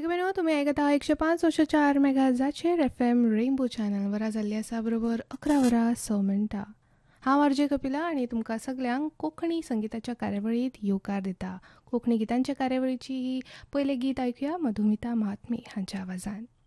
सगळ्यांनो तुम्ही ऐकता 105.4 मेगाहर्ट्झाचेर FM rainbow channel वरा जाल्ली आसा बरोबर 11 वरां 6 मिनटां. हांव आरजे कपिला आनी तुमकां सगळ्यांक कोंकणी संगीताच्या कार्यावळींत येवकार दिता. कोंकणी गितांच्या कार्यावळीची ही पयलें गीत ऐकुया मधुमिता महात्मे हांच्या आवाजान.